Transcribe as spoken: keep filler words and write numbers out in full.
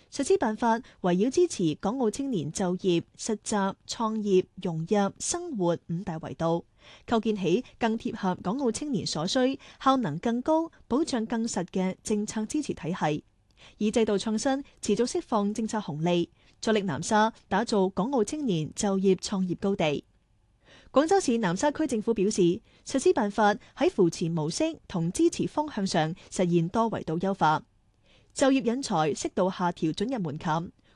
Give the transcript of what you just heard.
實施辦法圍繞支持港澳青年就業、實習、創業、融入、生活五大維度，構建起更貼合港澳青年所需、效能更高、保障更實嘅政策支持體系，以制度創新持續釋放政策紅利，助力南沙打造港澳青年就業創業高地。廣州市南沙區政府表示，實施辦法喺扶持模式同支持方向上實現多維度優化。就業引才適度下調准入門檻，